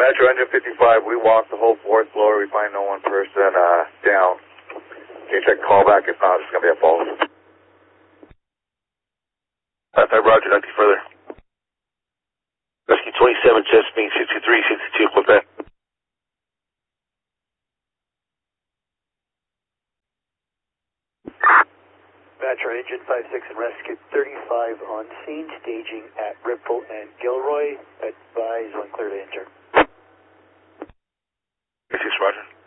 Metro Engine 55, we walked the whole 4th floor. We find no one person down. Can you check callback? If not, it's going to be a false. 55 Roger, nothing further. Rescue 27, Chesapeake 63, 62, Quebec. Metro Engine 56 and Rescue 35 on scene, staging at Ripple and Gilroy. Advise when clear to enter. 56 Roger.